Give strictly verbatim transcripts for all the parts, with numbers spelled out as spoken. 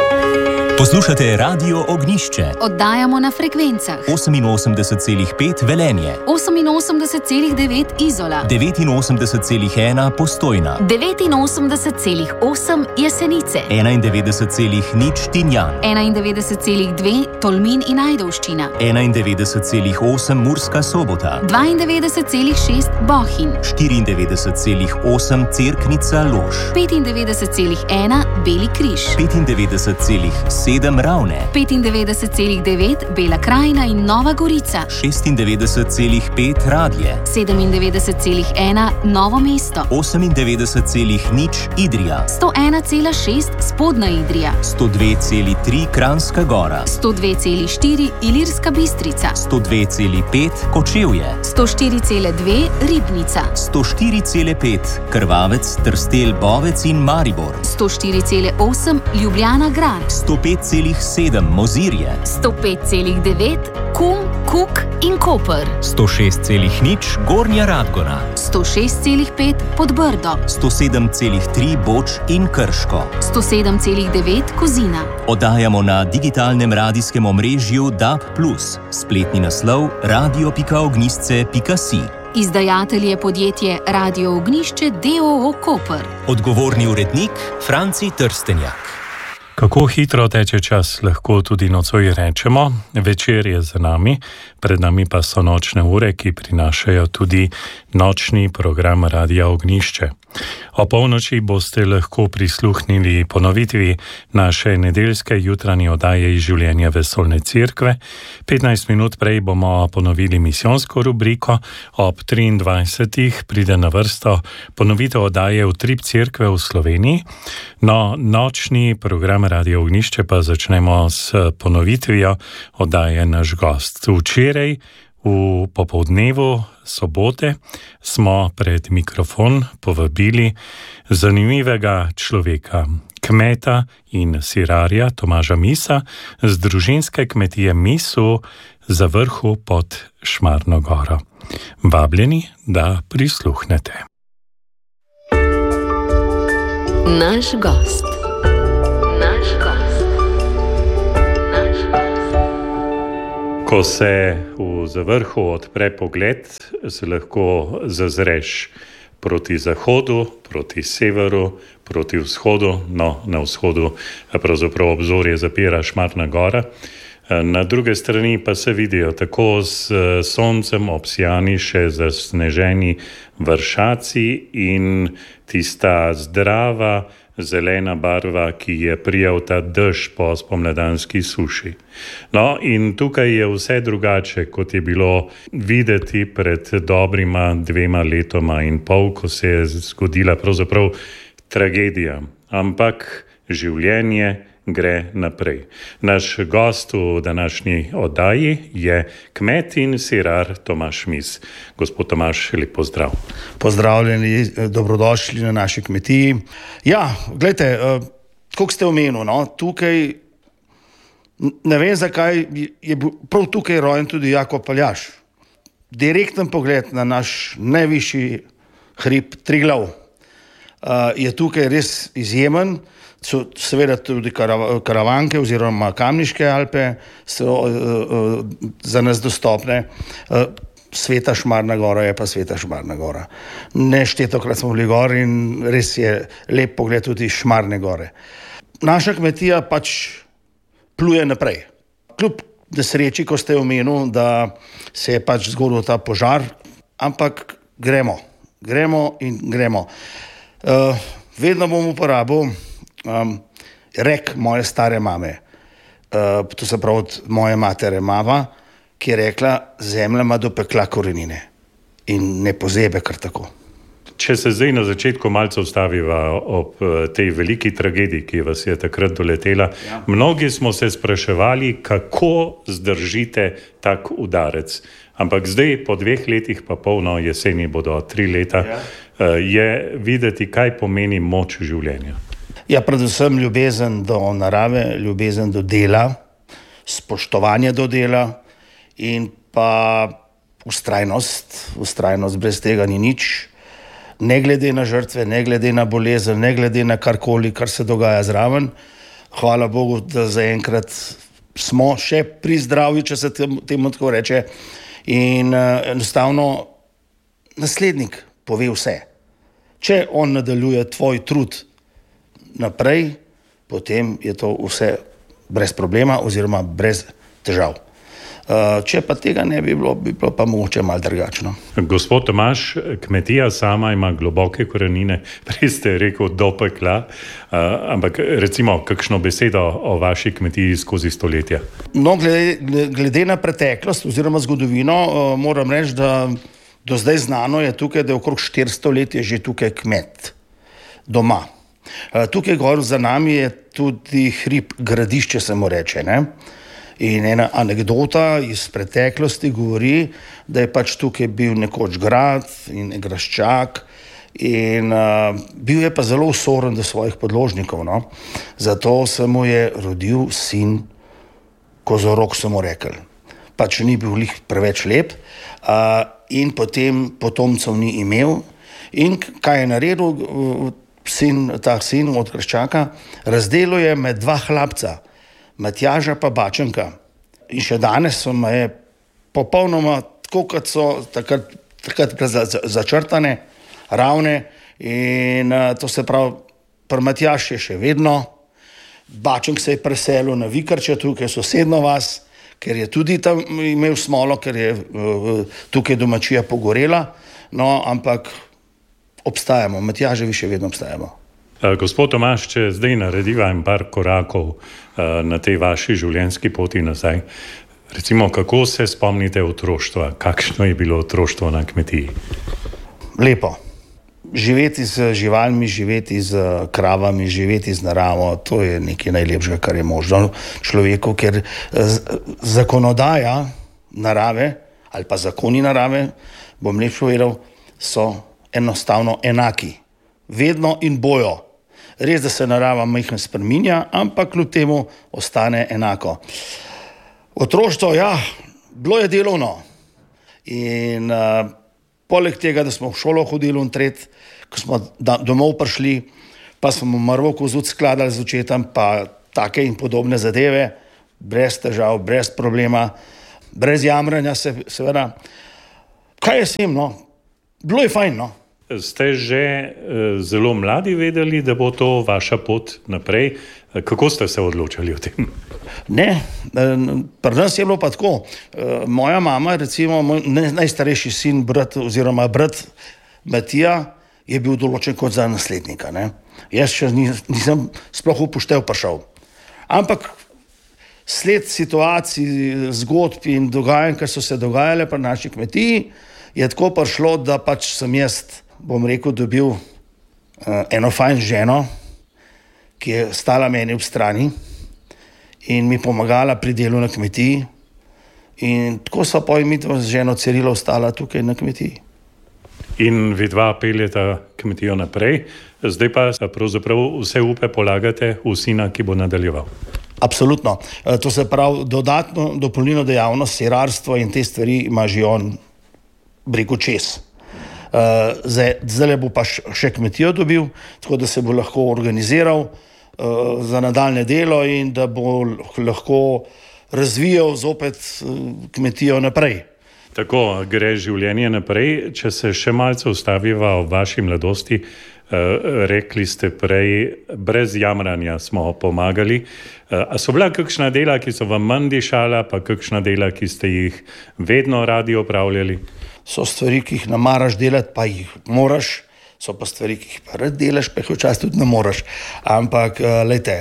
Poslušate Radio Ognišče. Oddajamo na frekvencah oseminosemdeset celih pet Velenje, oseminosemdeset celih devet Izola, devetinosemdeset celih ena Postojna, devetinosemdeset celih osem Jesenice, enaindevetdeset celih nič Tinjan, enaindevetdeset celih dve Tolmin in Ajdovščina, enaindevetdeset celih osem Murska Sobota, dvaindevetdeset celih šest Bohinj, štiriindevetdeset celih osem Cerknica Lož, petindevetdeset celih ena Beli križ, petindevetdeset celih sedem Ravne, petindevetdeset celih devet Bela krajina in Nova Gorica, šestindevetdeset celih pet Radlje, sedemindevetdeset celih ena Novo mesto, osemindevetdeset celih nič Idrija, sto ena celih šest Spodnja Idrija, sto dve celih tri Kranjska Gora, sto dve celih štiri Ilirska Bistrica, sto dve celih pet Kočevje, sto štiri celih dve Ribnica, sto štiri celih pet Krvavec, Trstelj, Bovec in Maribor, sto štiri celih osem Ljubljana Grad, sto pet celih sedem Mozirje, sto pet celih devet Kum, Kuk in Koper, sto šest celih nič Gornja Radgona, sto šest celih pet Podbrdo, sto sedem celih tri Boč in Krško, sto sedem celih devet Kozina. Oddajamo na digitalnem radijskem omrežju D A B plus, spletni naslov radio pika ognjišče pika si. Izdajatelj je podjetje Radio Ognišče d. o. o. Koper. Odgovorni urednik Franci Trstenjak. Kako hitro teče čas, lahko tudi nocoj rečemo. Večer je za nami, pred nami pa so nočne ure, ki prinašajo tudi nočni program Radia Ognišče. O polnoči boste lahko prisluhnili ponovitvi naše nedeljske jutranje oddaje iz življenja Vesoljne cerkve. petnajst minut prej bomo ponovili misijonsko rubriko, ob triindvajsetih pride na vrsto ponovitev oddaje Utrip cerkve v Sloveniji. No, nočni program Radio Ognišče pa začnemo s ponovitvijo oddaje Naš gost. Včeraj v popoldnevu sobote smo pred mikrofon povabili zanimivega človeka, kmeta in sirarja Tomaža Misa z družinske kmetije Misu za vrhu pod Šmarno goro. Vabljeni, da prisluhnete. Naš gost. Ko se v zavrhu odpre pogled, se lahko zazreš proti zahodu, proti severu, proti vzhodu. No, na vzhodu pravzaprav obzorje zapira Šmarna gora. Na druge strani pa se vidijo tako s soncem obsijani še zasneženi vršaci in tista zdrava zelena barva, ki je prijel ta dež po spomladanski suši. No, in tukaj je vse drugače, kot je bilo videti pred dobrima dvema letoma in pol, ko se je zgodila pravzaprav tragedija. Ampak življenje gre naprej. Naš gost v današnji oddaji je kmet in sirar Tomaž Mis. Gospod Tomaž, lep pozdrav. Pozdravljeni, dobrodošli na naši kmetiji. Ja, gledajte, kako ste omenili, no, tukaj, ne vem zakaj, je prav tukaj rojen tudi Jakob Aljaž. Direkten pogled na naš najvišji hrib Triglav je tukaj res izjemen. So seveda tudi Karavanke oziroma Kamniške Alpe so uh, uh, za nas dostopne. Uh, Sveta Šmarna gora je pa Sveta Šmarna gora. Neštetokrat smo bili gor in res je lep pogled tudi Šmarne gore. Naša kmetija pač pluje naprej. Kljub nesreči, ko ste omenili, da se je pač zgodil ta požar, ampak gremo, gremo in gremo. Uh, vedno bom uporabil Um, rek moje stare mame, uh, to se pravi od moje matere mama, ki je rekla, zemlja ima do pekla korenine in ne pozebe kar tako. Če se zdaj na začetku malce ustaviva ob tej veliki tragediji, ki vas je takrat doletela, ja. Mnogi smo se spraševali, kako zdržite tak udarec. Ampak zdaj, po dveh letih pa polno, jeseni bodo tri leta, ja. Je videti, kaj pomeni moč življenja. Ja, predvsem ljubezen do narave, ljubezen do dela, spoštovanje do dela in pa vztrajnost. Vztrajnost brez tega ni nič. Ne glede na žrtve, ne glede na bolezen, ne glede na karkoli, kar se dogaja zraven. hvala Bogu, da zaenkrat smo še pri zdravju, če se temu tako reče. In uh, enostavno naslednik pove vse. Če on nadaljuje tvoj trud naprej, potem je to vse brez problema oziroma brez težav. Uh, če pa tega ne bi bilo, bi bilo pa mogoče malo drugačno. Gospod Tomaž, kmetija sama ima globoke korenine, prej ste rekel do pekla, uh, ampak recimo kakšno besedo o vaši kmetiji skozi stoletja? No, glede, glede na preteklost oziroma zgodovino, uh, moram reči, da do zdaj znano je tukaj, da je okrog štiristo let je že tukaj kmet doma. Uh, tukaj gor za nami je tudi hrib Gradišče, se mu reče, ne? In ena anekdota iz preteklosti govori, da je pač tukaj bil nekoč grad in graščak in uh, bil je pa zelo usoren do svojih podložnikov. No? Zato se mu je rodil sin Kozorog, so mu rekli. Pač ni bil lih preveč lep uh, in potem potomcev ni imel. In kaj je naredil uh, sin, ta sin od graščaka? Razdelil je med dva hlapca, Matjaža pa Bačenka. In še danes so me popolnoma tako, kot so takrat, takrat začrtane, ravne in uh, to se pravi, pri Matjaž je še vedno, Bačenk se je preselil na Vikarče, tukaj sosedno vas, ker je tudi tam imel smolo, ker je uh, tukaj domačija pogorela, no, ampak obstajamo, Matjaževi še vedno obstajamo. Gospod Tomaž, če zdaj narediva en par korakov uh, na tej vaši življenjski poti nazaj, recimo, kako se spomnite otroštva, kakšno je bilo otroštvo na kmetiji? Lepo. Živeti z živalmi, živeti z kravami, živeti z naravo, to je nekaj najlepšega, kar je možno človeku, ker zakonodaja narave ali pa zakoni narave, bom lepše povedal, so enostavno enaki. Vedno in bojo. Res, da se narava majhno spreminja, ampak kljub temu ostane enako. Otroštvo, ja, bilo je delovno. In uh, poleg tega, da smo v šolo hodili in tret, ko smo da, domov prišli, pa smo mrvo kozut skladali z očetom, pa take in podobne zadeve, brez težav, brez problema, brez jamranja, se, seveda. Kaj je s tem, no? Bilo je fajn, no? Ste že eh, zelo mladi vedeli, da bo to vaša pot naprej. Kako ste se odločili o tem? Ne, pri nas je bilo pa tako. Moja mama, recimo moj najstarejši sin, brat oziroma brat Matija, je bil določen kot za naslednika. Ne? Jaz še nisem sploh upoštev prišel. Ampak sled situacij, zgodb in dogajanj, ki so se dogajale pri naši kmetiji, je tako prišlo, da pač sem jaz, bom rekel, dobil uh, eno fajn ženo, ki je stala meni ob strani in mi pomagala pri delu na kmetiji. In tako so pa mi z ženo Cirilo ostala tukaj na kmetiji. In vi dva peljeta kmetijo naprej, zdaj pa pravzaprav vse upe polagate v sina, ki bo nadaljeval. Absolutno. Uh, to se pravi, dodatno dopolnilno dejavnost, sirarstvo in te stvari ima že on breko čez. Uh, zdaj, zdaj bo pa še kmetijo dobil, tako da se bo lahko organiziral uh, za nadaljne delo in da bo lahko razvijal zopet uh, kmetijo naprej. Tako gre življenje naprej. Če se še malce ustaviva v vaši mladosti, uh, rekli ste prej, brez jamranja smo pomagali. Uh, a so bila kakšna dela, ki so vam manj dišala, pa kakšna dela, ki ste jih vedno radi opravljali? So stvari, ki jih ne maraš delati, pa jih moraš, so pa stvari, ki jih pa rad delaš, pa jih včasih tudi ne moraš. Ampak, lejte,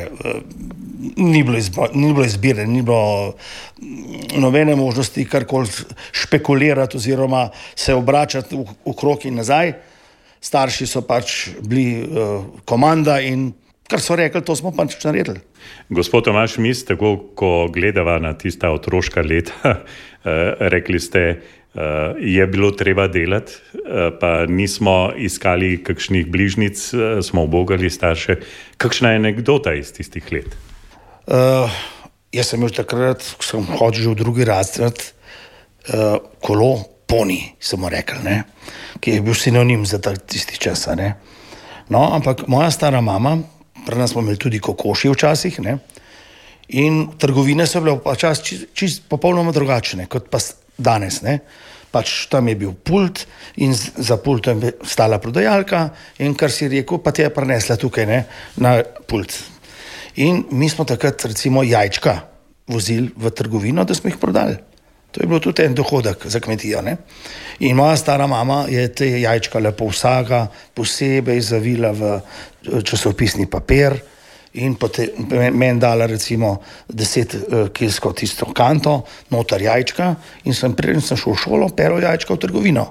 ni bilo, izbo, ni bilo izbire, ni bilo nobene možnosti karkoli špekulirati oziroma se obračati v, v krog in nazaj. Starši so pač bili uh, komanda in kar so rekli, to smo pač naredili. Gospod Tomaž Mis, tako ko gledava na tista otroška leta, rekli ste, Uh, je bilo treba delati, uh, pa nismo iskali kakšnih bližnic, uh, smo ubogali starše. Kakšna je anekdota iz tistih let? Uh, jaz sem imel takrat, ko sem hodil že v drugi razred, uh, kolo poni, smo rekli, ne? Ki je bil sinonim za tisti čas. Ne? No, ampak moja stara mama, pri nas smo imeli tudi kokoši včasih, ne? In trgovine so bile pa čas čist, čist popolnoma drugačne, kot pa danes, ne? Pač tam je bil pult in za pultom je stala prodajalka in kar si rekel, pa ti je prinesla tukaj, ne, na pult. In mi smo takrat recimo jajčka vozili v trgovino, da smo jih prodali. To je bilo tudi en dohodek za kmetijo, ne. In moja stara mama je te jajčka lepo vsaka posebej zavila v časopisni papir in potem meni dala recimo deset kilsko tisto kanto, noter jajčka in sem preden sem šel v šolo, pero jajčka v trgovino.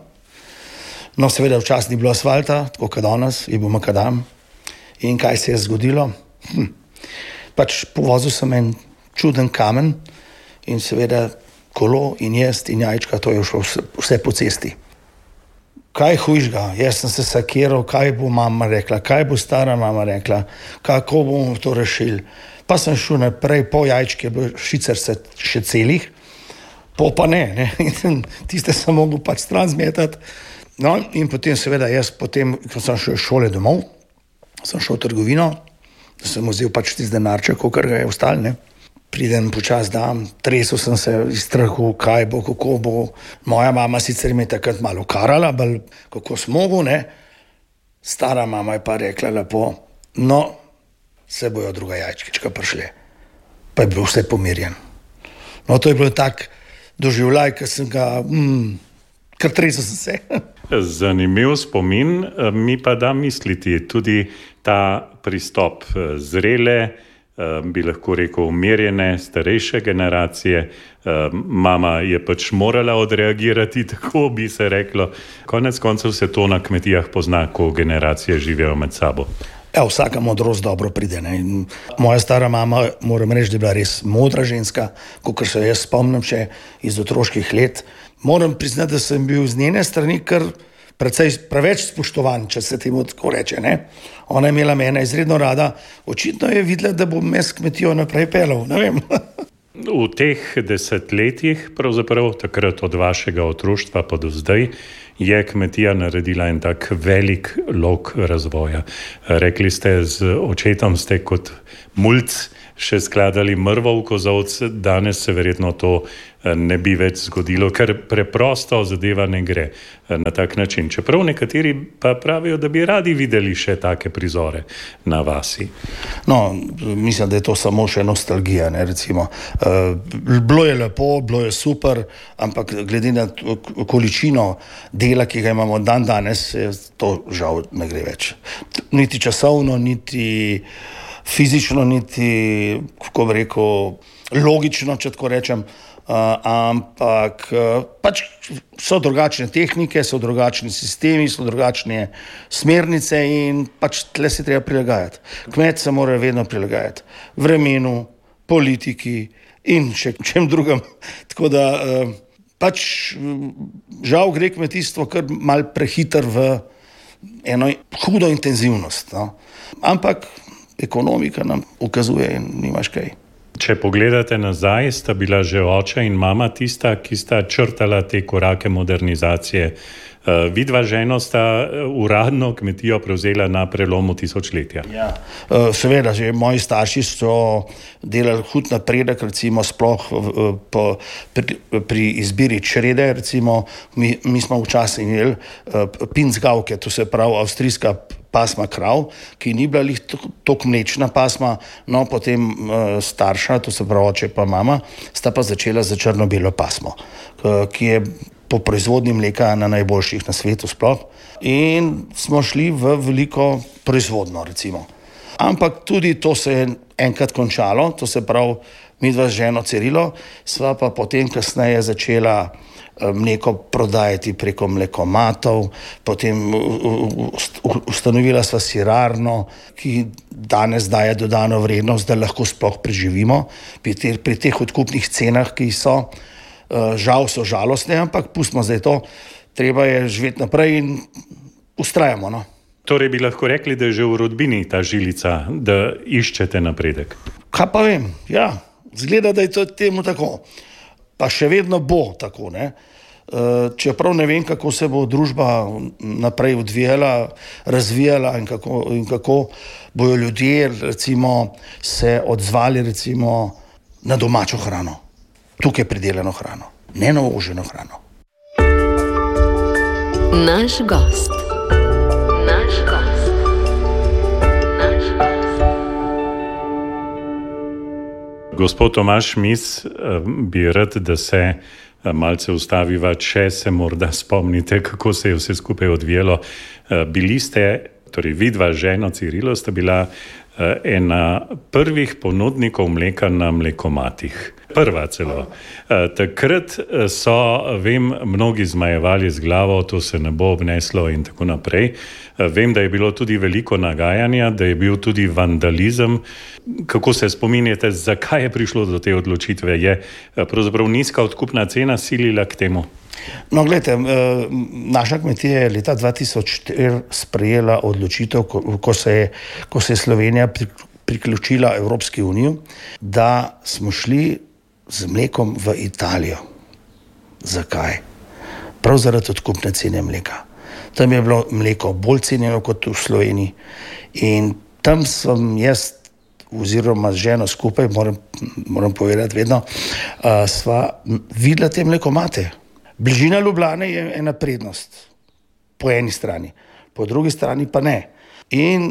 No, seveda včasih ni bilo asfalta, tako kot danes, je bil makadam. In kaj se je zgodilo? Hm. Pač povozil sem en čuden kamen in seveda kolo in jaz in jajčka, to je šlo vse, vse po cesti. Kaj hujšga, jaz sem se sakiral, kaj bo mama rekla, kaj bo stara mama rekla, kako bomo to rešili. Pa sem šel naprej, po jajčke je bilo šicer se še celih, po pa ne, ne? In tiste sem mogel pač stran zmetati. No in potem seveda jaz potem, ko sem šel iz šole domov, sem šel v trgovino, da sem vzel pač tisti denarček, kakor ga je ostal, ne. Pridem počas dan, tresel sem se iz strahu, kaj bo, kako bo. Moja mama sicer mi je takrat malo karala, bolj kako smogu, ne. Stara mama je pa rekla lepo, no, se bojo druga jajčka prišle. Pa je bil vse pomirjen. No, to je bilo tak doživljaj, ker sem ga, mm, kar tresel sem se. Zanimiv spomin, mi pa da misliti tudi ta pristop zrele, bi lahko rekel umirjene, starejše generacije. Mama je pač morala odreagirati, tako bi se reklo. Konec koncev se to na kmetijah pozna, ko generacije živijo med sabo. Ja, vsaka modrost dobro pride, ne. In moja stara mama, moram reči, da je bila res modra ženska, kakor se jaz spomnim še iz otroških let. Moram priznati, da sem bil z njene strani kar precej preveč spoštovan, če se temu tako reče, ne. Ona je imela mene izredno rada, očitno je videla, da bom jaz kmetijo naprej pelal, ne vem. V teh desetletjih, pravzaprav takrat od vašega otroštva pa do zdaj, je kmetija naredila en tak velik lok razvoja. Rekli ste, z očetom ste kot mulc še skladali mrvo v kozovc, danes se verjetno to ne bi več zgodilo, ker preprosto zadeva ne gre na tak način. Čeprav nekateri pa pravijo, da bi radi videli še take prizore na vasi. No, mislim, da je to samo še nostalgija, ne, recimo. Uh, bilo je lepo, bilo je super, ampak glede na količino dela, ki ga imamo dan danes, to žal ne gre več. Niti časovno, niti fizično, niti, kako bi rekel, logično, če tako rečem, uh, ampak uh, pač so drugačne tehnike, so drugačni sistemi, so drugačne smernice in pač tle se treba prilagajati. Kmet se mora vedno prilagajati vremenu, politiki in še čem drugem. Tako da uh, pač žal gre kmetijstvo kar mal prehiter v eno hudo intenzivnost, no. Ampak ekonomika nam ukazuje in nimaš kaj. Če pogledate nazaj, sta bila že oče in mama tista, ki sta črtala te korake modernizacije. Vidva ženo sta uradno kmetijo prevzela na prelomu tisočletja. Ja, seveda, že moji starši so delali hud napredek, recimo sploh po, pri, pri izbiri črede, recimo mi, mi smo včasih imeli pinzgavke, to se pravi avstrijska pasma krav, ki ni bila lih toliko mlečna pasma, no potem uh, starša, to se pravi oče pa mama, sta pa začela za črno-belo pasmo, uh, ki je po proizvodnji mleka na najboljših na svetu sploh. In smo šli v veliko proizvodno, recimo. Ampak tudi to se je enkrat končalo, to se pravi midva z ženo Cirilo, sva pa potem kasneje začela mleko prodajati preko mlekomatov, potem ustanovila sva sirarno, ki danes daje dodano vrednost, da lahko sploh preživimo pri, te, pri teh odkupnih cenah, ki so, žal so žalostne, ampak pustimo zdaj to, treba je živeti naprej in ustrajamo, no. Torej bi lahko rekli, da je že v rodbini ta žilica, da iščete napredek. Kaj pa vem, ja, zgleda, da je to temu tako. Pa še vedno bo tako, ne. čeprav ne vem, kako se bo družba naprej odvijala, razvijala in kako, in kako bojo ljudje recimo, se odzvali recimo, na domačo hrano, tukaj pridelano hrano, ne na uvoženo hrano. Naš gost. Naš gost. Naš gost. Gospod Tomaž Mis, bi rad, da se malce ustaviva, če se morda spomnite, kako se je vse skupaj odvijalo. Bili ste, torej vidva ženo Cirilo, sta bila ena prvih ponudnikov mleka na mlekomatih. Prva celo. Takrat so, vem, mnogi zmajevali z glavo, to se ne bo obneslo in tako naprej. Vem, da je bilo tudi veliko nagajanja, da je bil tudi vandalizem. Kako se spominjate, zakaj je prišlo do te odločitve? Je pravzaprav nizka odkupna cena silila k temu? No, gledajte, naša kmetija je leta dva tisoč štiri sprejela odločitev, ko, ko, se je, ko se je Slovenija priključila Evropski uniji, da smo šli z mlekom v Italijo. Zakaj? Prav zaradi odkupne cene mleka. Tam je bilo mleko bolj cenjeno kot v Sloveniji in tam sem jaz oziroma z ženo skupaj, moram, moram povedati vedno, uh, sva videla te mlekomate. Bližina Ljubljane je ena prednost, po eni strani, po drugi strani pa ne. In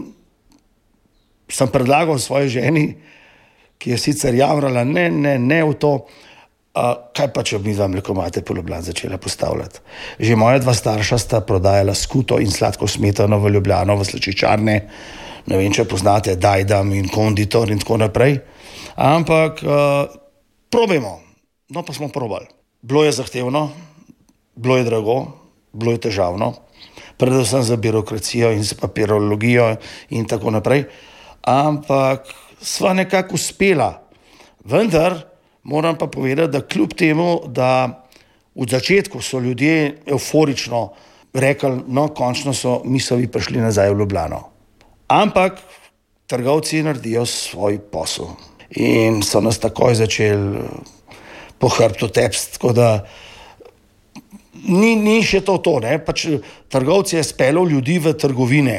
sem predlagal svoji ženi, ki je sicer jamrala, ne, ne, ne v to, uh, kaj pa če bi dva mlekomate po Ljubljani začela postavljati. Že moja dva starša sta prodajala skuto in sladko smetano v Ljubljano, v slačičarne, ne vem, če poznate Dajdam in Konditor in tako naprej, ampak uh, probajmo, no pa smo probali. Bilo je zahtevno, bilo je drago, bilo je težavno, predvsem za birokracijo in za papirologijo in tako naprej, ampak sva nekako uspela. Vendar moram pa povedati, da kljub temu, da v začetku so ljudje euforično rekli, no, končno so misovi prišli nazaj v Ljubljano. Ampak trgovci naredijo svoj posel in so nas takoj začeli po hrbtu tepsti, tako da ni, ni še to to, ne, pač trgovci je speljal ljudi v trgovine,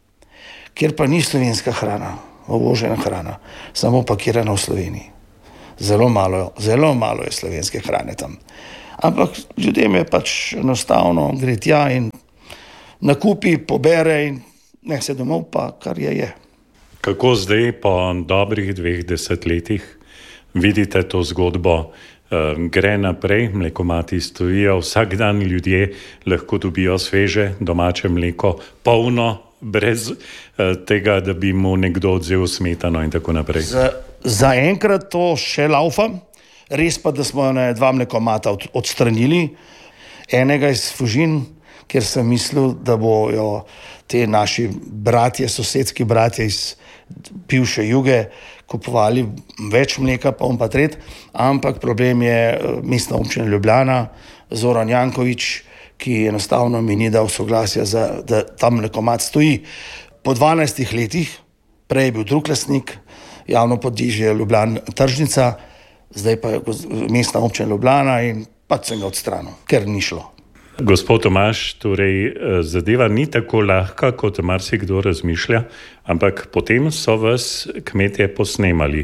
kjer pa ni slovenska hrana, uvožena hrana, samo pakirana v Sloveniji. Zelo malo, zelo malo je slovenske hrane tam. Ampak ljudem je pač enostavno gre tja in nakupi, pobere in ne se domov, pa kar je je. Kako zdaj po dobrih dveh desetletjih vidite to zgodbo? Gre naprej, mlekomati stojijo, vsak dan ljudje lahko dobijo sveže domače mleko, polno, brez tega, da bi mu nekdo odzel smetano in tako naprej. Za, za enkrat to še laufa, res pa, da smo ne dva mlekomata od, odstranili, enega iz Fužin, ker sem mislil, da bojo te naši bratje, sosedski bratje iz bivše Juge kupovali več mleka, pa on pa tret, ampak problem je mestna občina Ljubljana, Zoran Janković, ki enostavno mi ni dal soglasja, za, da tam mlekomat stoji. Po dvanajstih letih, prej je bil drug lastnik, javno podjetje Ljubljana tržnica, zdaj pa je mestna občina Ljubljana in pač sem ga odstranil, ker ni šlo. Gospod Tomaž, torej zadeva ni tako lahka, kot marsikdo razmišlja, ampak potem so vas kmetje posnemali.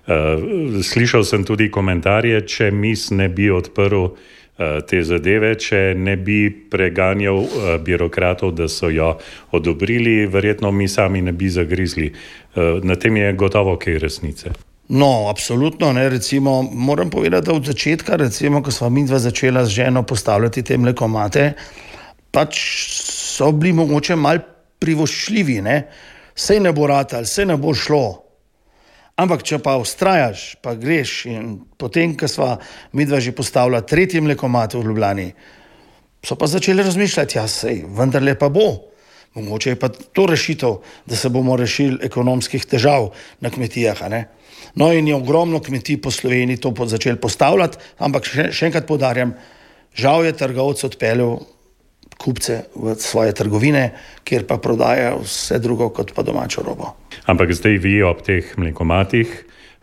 Slišal sem tudi komentarje, če mis ne bi odprl te zadeve, če ne bi preganjal birokratov, da so jo odobrili, verjetno mi sami ne bi zagrizli. Na tem je gotovo kaj resnice. No, absolutno, ne, recimo, moram povedati, da od začetka, recimo, ko sva midva začela z ženo postavljati te mlekomate, pač so bili mogoče mal privoščljivi, ne, sej ne bo ratal, sej ne bo šlo, ampak če pa vztrajaš, pa greš in potem, ko sva midva že postavila tretji mlekomat v Ljubljani, so pa začeli razmišljati, ja, sej, vendarle pa bo. Mogoče je pa to rešitev, da se bomo rešili ekonomskih težav na kmetijah, a ne. No in je ogromno kmetij po Sloveniji to začeli postavljati, ampak še, še enkrat poudarjam, žal je trgovec odpeljal kupce v svoje trgovine, kjer pa prodajajo vse drugo kot pa domačo robo. Ampak zdaj vi ob teh mlekomatih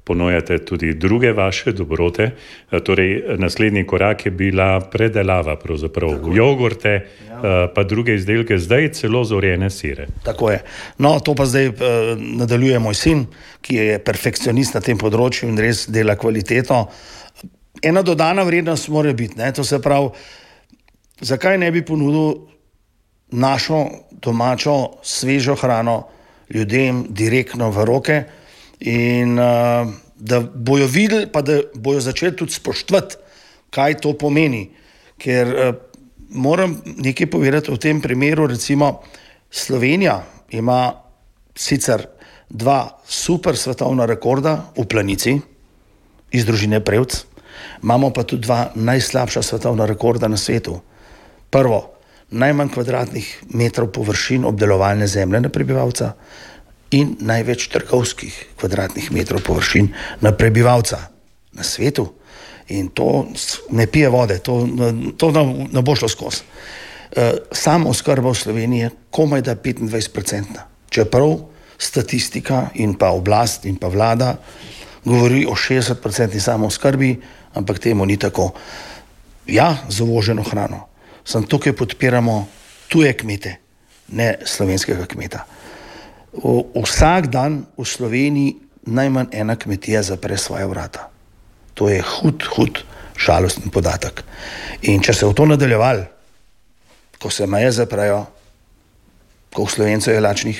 ponujate tudi druge vaše dobrote. Torej, naslednji korak je bila predelava pravzaprav jogurte, ja. Pa druge izdelke, zdaj celo zorjene sire. Tako je. No, to pa zdaj uh, nadaljuje moj sin, ki je perfekcionist na tem področju in res dela kvaliteto. Ena dodana vrednost mora biti, ne? To se pravi, zakaj ne bi ponudil našo domačo svežo hrano ljudem direktno v roke in uh, da bojo videli, pa da bojo začeli tudi spoštovati, kaj to pomeni. Ker uh, moram nekaj povedati v tem primeru, recimo Slovenija ima sicer dva super svetovna rekorda v planici iz družine Prevc, imamo pa tudi dva najslabša svetovna rekorda na svetu. Prvo, najmanj kvadratnih metrov površin obdelovalne zemlje na prebivalca in največ trgovskih kvadratnih metrov površin na prebivalca na svetu. In to ne pije vode, to, to ne bo šlo skozi. Sama oskrba v Sloveniji je komaj da petindvajset procentna. Čeprav statistika in pa oblast in pa vlada govori o šestdeset procentni samo oskrbi, ampak temu ni tako. Ja, z uvoženo hrano. Sam tukaj podpiramo tuje kmete, ne slovenskega kmeta. O, vsak dan v Sloveniji najmanj ena kmetija zapre svoja vrata. To je hud, hud, žalosten podatek. In če se v to nadaljevali, ko se meje zaprejo, koliko Slovencev je lačnih?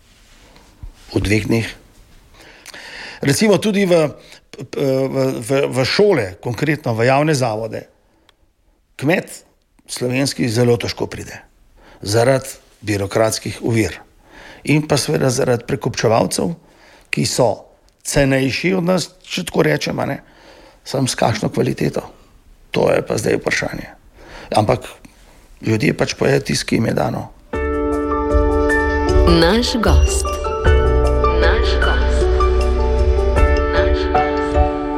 V dveh dneh. Recimo tudi v, v, v, v šole, konkretno v javne zavode, kmet slovenski zelo težko pride. Zaradi birokratskih ovir. In pa seveda zaradi prekupčevalcev, ki so cenejši od nas, če tako rečemo, ne? Sam s kakšno kvaliteto. To je pa zdaj vprašanje. Ampak ljudje pač pojejo tisto, ki jim je dano. Naš gost. Naš gost. Naš gost.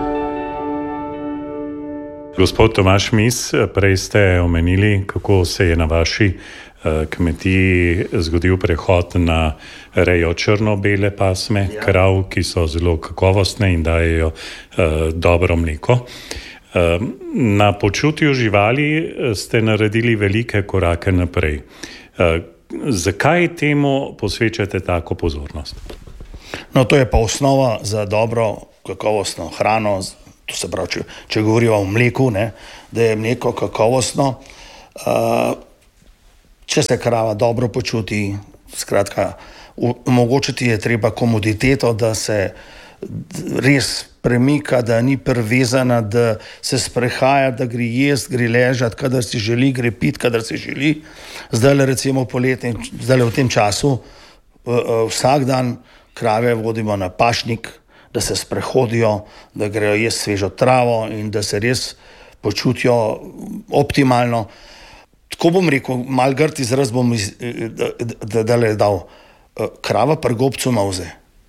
Gospod Tomaž Mis, prej ste omenili, kako se je na vaši kmetiji zgodil prehod na rejo črno-bele pasme, ja. Krav, ki so zelo kakovostne in dajejo uh, dobro mleko. Uh, na počutju živali ste naredili velike korake naprej. Uh, zakaj temu posvečate tako pozornost? No, to je pa osnova za dobro kakovostno hrano. To se pravi, če, če govorimo o mleku, ne, da je mleko kakovostno. Uh, Če se krava dobro počuti, skratka, omogočiti je treba komoditeto, da se res premika, da ni privezana, da se sprehaja, da gre jesti, gre ležati, kadar si želi, gre piti, kadar si želi. Zdaj recimo poletje, zdaj v tem času, vsak dan krave vodimo na pašnik, da se sprehodijo, da grejo jesti svežo travo in da se res počutijo optimalno. Tako bom rekel, mal grd izraz bom iz, da, da, da le dal. Krava pri gobcu mavze.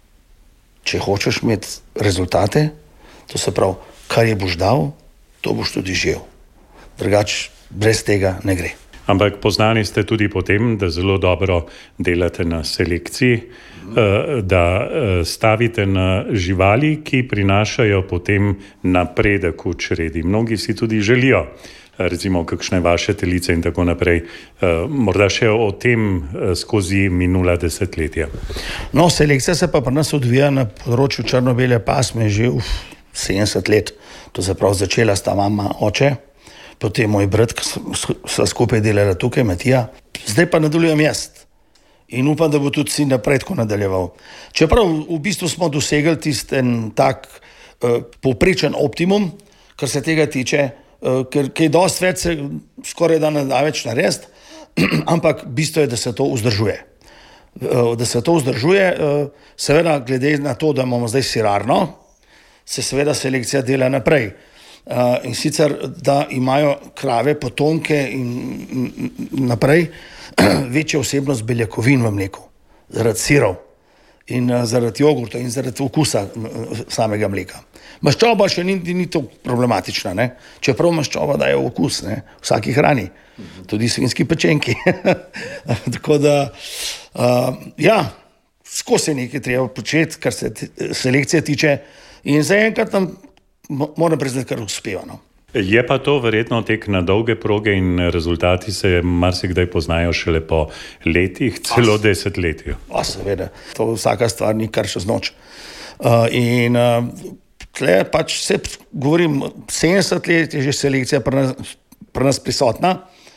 Če hočeš imeti rezultate, to se pravi, kar je boš dal, to boš tudi žel. Drugač, brez tega ne gre. Ampak poznani ste tudi po tem, da zelo dobro delate na selekciji, da stavite na živali, ki prinašajo potem napredek v čredi. Mnogi si tudi želijo, recimo kakšne vaše telice in tako naprej. Morda še o tem skozi minula desetletja. No, selekcija se pa pri nas odvija na področju črno-bele pasme že uf, sedemdeset let. To se pravi, začela sta mama, oče, potem moj brat, ki sva skupaj delala tukaj, Matija. Zdaj pa nadaljujem jaz. In upam, da bo tudi sin naprej tako nadaljeval. Čeprav v bistvu smo dosegli tisten tak uh, povprečen optimum, kar se tega tiče, uh, ker kaj dosti več se skoraj da ne da več narediti, ampak bistvo je, da se to vzdržuje. Uh, da se to vzdržuje, uh, seveda glede na to, da imamo zdaj sirarno, se seveda selekcija dela naprej. Uh, in sicer, da imajo krave potomke in naprej večjo vsebnost beljakovin v mleku, zaradi sirov in uh, zaradi jogurta in zaradi okusa uh, samega mleka. Maščoba še ni, ni to problematična, ne? Čeprav maščoba daje okus, ne? Vsaki hrani, tudi svinjski pečenki. Tako da, uh, ja, skozi nekaj treba početi, kar se selekcije tiče. In zaenkrat nam, moram priznati, kar uspeva. No. Je pa to verjetno tek na dolge proge in rezultati se marsikdaj poznajo šele po letih, celo desetletju. A seveda, to vsaka stvar ni kar čez noč. Uh, in uh, tle pač se govorim, sedemdeset let je že selekcija pri nas, pri nas prisotna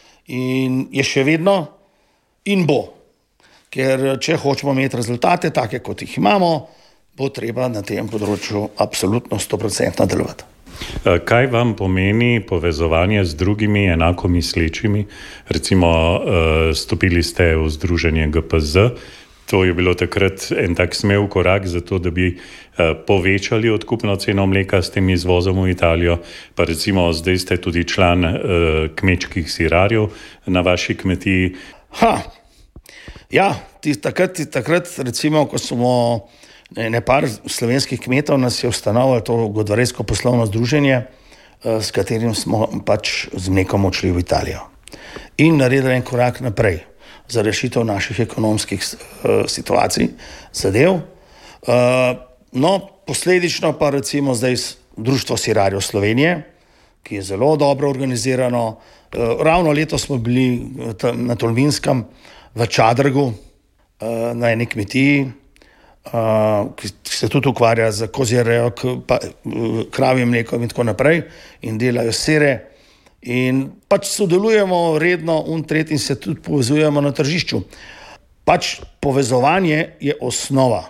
in je še vedno in bo. Ker če hočemo imeti rezultate, take kot jih imamo, bo treba na tem področju absolutno sto procentno delovati. Kaj vam pomeni povezovanje z drugimi enako mislečimi? Recimo, stopili ste v združenje G P Z, to je bilo takrat en tak smel korak za to, da bi povečali odkupno ceno mleka s tem izvozom v Italijo, pa recimo zdaj ste tudi član kmečkih sirarjev na vaši kmetiji. Ha, ja, takrat, takrat recimo, ko smo ne par slovenskih kmetov nas je ustanovilo to Godvarejsko poslovno združenje, s katerim smo pač z mlekom odšli v Italijo in naredili en korak naprej za rešitev naših ekonomskih uh, situacij, zadev. Uh, no, posledično pa recimo zdaj Društvo sirarjev Slovenije, ki je zelo dobro organizirano. Uh, ravno letos smo bili na Tolminskem v Čadrgu uh, na eni kmetiji, Uh, ki se tudi ukvarja z kozje rejo, kravjim mlekom in tako naprej in delajo sire in pač sodelujemo redno un tret in se tudi povezujemo na tržišču. Pač povezovanje je osnova.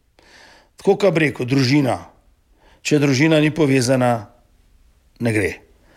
Tako kot bi rekel, družina. Če družina ni povezana, ne gre.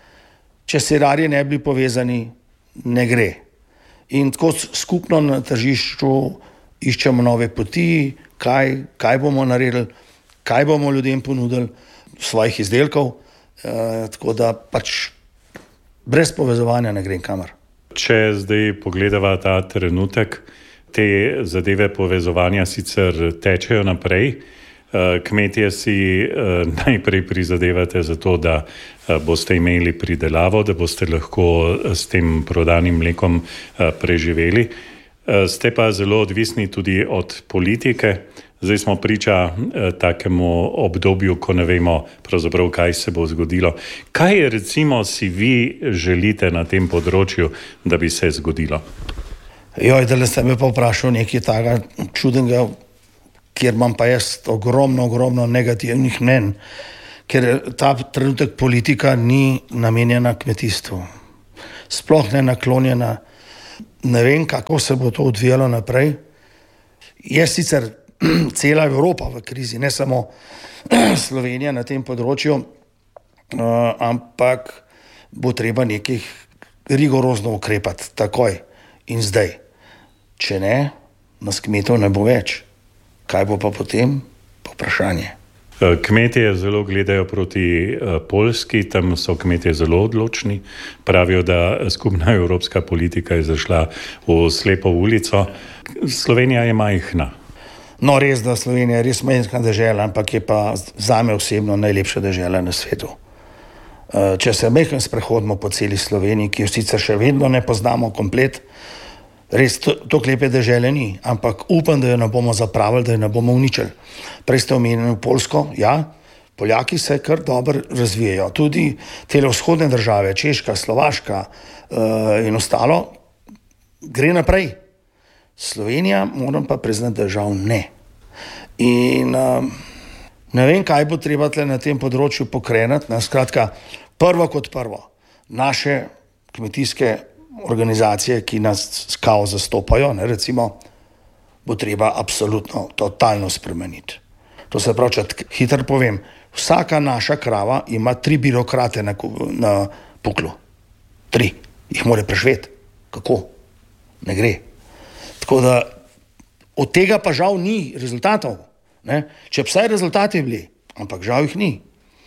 Če sirarji ne bi povezani, ne gre. In tako skupno na tržišču iščemo nove poti, kaj, kaj bomo naredili, kaj bomo ljudem ponudili svojih izdelkov, e, tako da pač brez povezovanja ne grem kamor. Če zdaj pogledava ta trenutek, te zadeve povezovanja sicer tečejo naprej, kmetje si najprej prizadevate za to, da boste imeli pridelavo, da boste lahko s tem prodanim mlekom preživeli. Ste pa zelo odvisni tudi od politike. Zdaj smo priča eh, takemu obdobju, ko ne vemo pravzaprav, kaj se bo zgodilo. Kaj recimo si vi želite na tem področju, da bi se zgodilo? Joj, da le ste me pa vprašal nekaj takega čudnega, kjer imam pa jaz ogromno, ogromno negativnih mnenj, ker ta trenutek politika ni namenjena kmetijstvu. Sploh ne naklonjena. Ne vem, kako se bo to odvijalo naprej. Je sicer cela Evropa v krizi, ne samo Slovenija na tem področju, uh, ampak bo treba nekih rigorozno ukrepati takoj in zdaj. Če ne, nas kmetov ne bo več. Kaj bo pa potem? Pa vprašanje. Kmetje zelo gledajo proti Poljski, tam so kmetje zelo odločni. Pravijo, da skupna evropska politika je zašla v slepo ulico. Slovenija je majhna. No, res, da Slovenija je res majhna dežela, ampak je pa zame osebno najlepša dežela na svetu. Če se majhno sprehodimo po celi Sloveniji, ki jo sicer še vedno ne poznamo komplet, res to, to lepe dežele ni, ampak upam, da jo ne bomo zapravili, da jo ne bomo uničili. Prej ste omenili Poljsko, ja, Poljaki se kar dobro razvijajo. Tudi te vzhodne države, Češka, Slovaška uh, in ostalo, gre naprej. Slovenija, moram pa priznati, da žal ne. In uh, ne vem, kaj bo treba tle na tem področju pokreniti. Skratka, prvo kot prvo, naše kmetijske organizacije, ki nas kao zastopajo, ne, recimo, bo treba absolutno, totalno spremeniti. To se pravi, če hitro povem, vsaka naša krava ima tri birokrate na, na puklu. Tri. Jih mora preživeti. Kako? Ne gre. Tako da od tega pa žal ni rezultatov. Ne? Če vsaj rezultati bili, ampak žal jih ni.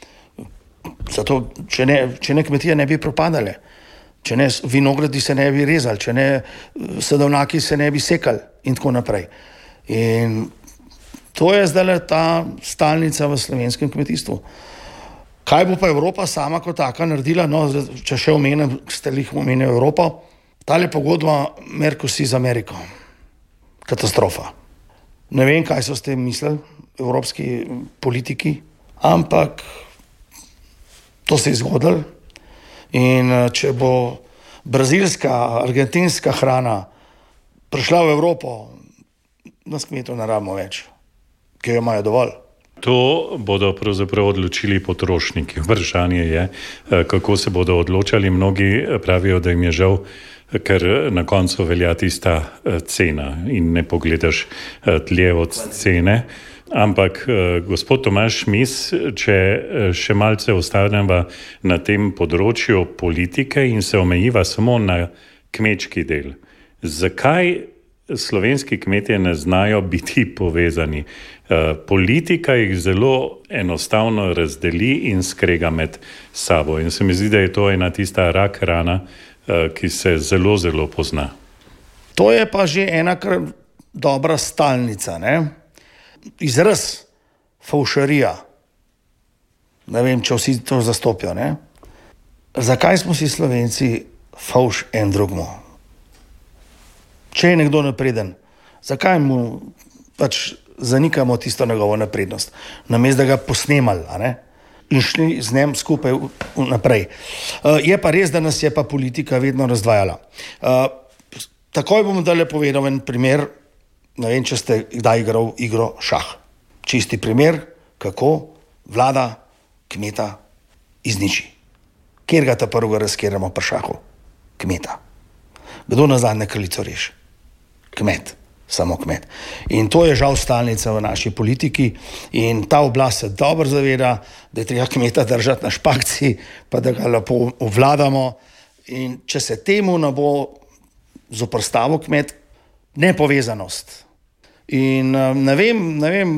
Zato, če ne, če ne kmetije ne bi propadale, če ne vinogradi se ne bi rezali, če ne sadovnjaki se ne bi sekali in tako naprej. In to je zdaj ta stalnica v slovenskem kmetijstvu. Kaj bo pa Evropa sama kot taka naredila? No, če še omenim, ste jih omenili Evropo, tale pogodba Mercosur z Ameriko. Katastrofa. Ne vem, kaj so s tem mislili evropski politiki, Ampak to se je zgodilo in če bo brazilska, argentinska hrana prišla v Evropo, nas kmetov ne rabimo več, ki jo imajo dovolj. To bodo pravzaprav odločili potrošniki. Vprašanje je, kako se bodo odločali. Mnogi pravijo, da jim je žal, ker na koncu velja tista cena in ne pogledaš tlje od cene. Ampak, gospod Tomaž Mis, če še malce ostaneva na tem področju politike in se omejiva samo na kmečki del. Zakaj slovenski kmetje ne znajo biti povezani? Politika jih zelo enostavno razdeli in skrega med sabo. In se mi zdi, da je to ena tista rak rana, ki se zelo, zelo pozna. To je pa že ena kar dobra stalnica, ne? Izraz favšarija. Ne vem, če vsi to zastopijo, ne? Zakaj smo si Slovenci favš en drugmu? Če je nekdo napreden, zakaj mu pač zanikamo tisto njegovo naprednost, namesto da ga posnemali, a ne? In šli z njim skupaj naprej. Uh, je pa res, da nas je pa politika vedno razdvajala. Uh, takoj bom dalje povedal en primer, ne vem, če ste kdaj igral igro šah. Čisti primer, kako vlada kmeta izniči. Kjer ga ta prvega razkeramo pri šahu? Kmeta. Kdo na zadnje kraljico reši? Kmet. Samo kmet. In to je žal stalnica v naši politiki in ta oblast se dobro zaveda, da je treba kmeta držati na špakci, pa da ga lepo obvladamo. In če se temu ne bo zoprstavil kmet, nepovezanost. In ne vem, ne vem,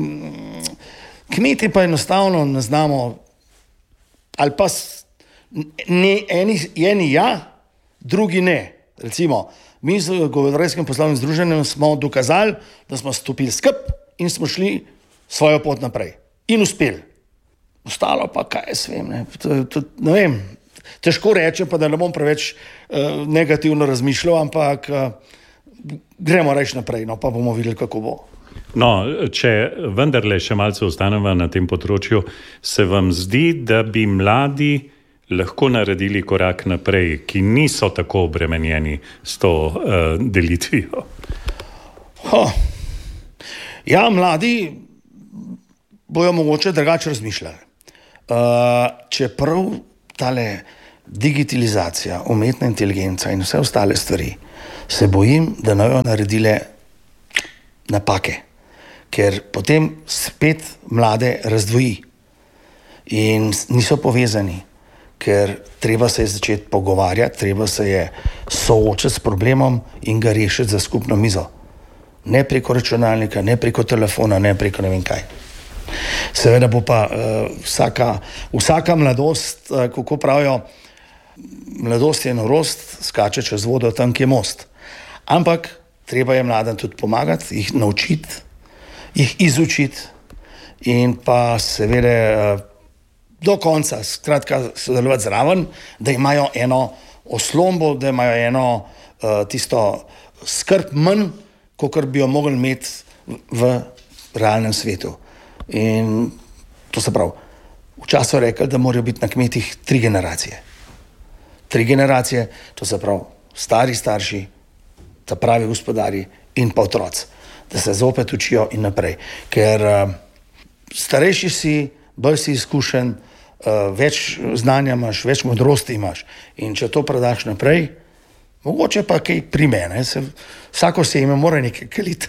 kmeti pa enostavno ne znamo, ali pa ne, eni, eni ja, drugi ne. Recimo, mi z Govedoredskim poslovnim združenjem smo dokazali, da smo stopili skup in smo šli svojo pot naprej. In uspeli. Ostalo pa kaj jaz vem, ne, to, to, ne vem. Težko rečem, pa da ne bom preveč uh, negativno razmišljal, ampak uh, gremo reči naprej, no pa bomo videli, kako bo. No, če vendarle še malce ostanemo na tem področju, se vam zdi, da bi mladi lahko naredili korak naprej, ki niso tako obremenjeni s to uh, delitvijo? Ho. Ja, mladi bojo mogoče drugače razmišljali. Uh, čeprav tale digitalizacija, umetna inteligenca in vse ostale stvari, se bojim, da ne bojo naredile napake, ker potem spet mlade razdvoji in niso povezani. Ker treba se je začeti pogovarjati, treba se je soočiti s problemom in ga rešiti za skupno mizo. Ne preko računalnika, ne preko telefona, ne preko ne vem kaj. Seveda bo pa uh, vsaka, vsaka mladost, uh, kako pravijo, mladost je norost, skače čez vodo, tam je most. Ampak treba je mladim tudi pomagati, jih naučiti, jih izučiti in pa seveda uh, do konca, skratka, sodelovati zraven, da imajo eno oslombo, da imajo eno uh, tisto skrb manj, kakor bi jo mogli imeti v, v realnem svetu. In to se pravi, včasih so rekli, da morajo biti na kmetih tri generacije. Tri generacije, to se pravi, stari starši, ta pravi gospodari in pa otroci, da se zopet učijo in naprej. Ker uh, starejši si, bolj si izkušen, uh, več znanja imaš, več modrosti imaš. In če to predaš naprej, mogoče pa kaj prime, ne? Se, vsako seme mora nekaj kaliti.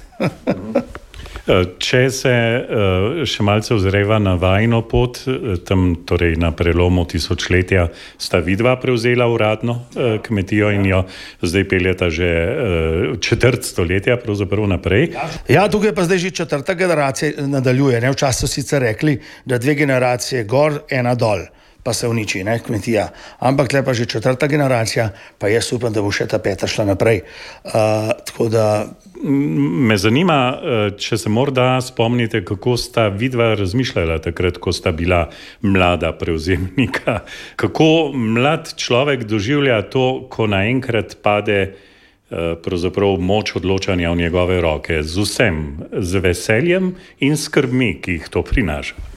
Če se uh, še malce ozreva na vajino pot, tam torej na prelomu tisočletja sta vidva prevzela uradno uh, kmetijo in jo zdaj peljeta že uh, četrt stoletja pravzaprav naprej. Ja, tukaj pa zdaj že četrta generacija nadaljuje. Ne? Včasih so sicer rekli, da dve generacije gor, ena dol, pa se uniči, ne, kmetija. Ampak tle pa že četrta generacija, pa jaz upam, da bo še ta peta šla naprej. Uh, tako da Me zanima, če se morda spomnite, kako sta vidva razmišljala takrat, ko sta bila mlada prevzemnika. Kako mlad človek doživlja to, ko naenkrat pade pravzaprav moč odločanja v njegove roke, z vsem, z veseljem in skrbmi, ki jih to prinaša.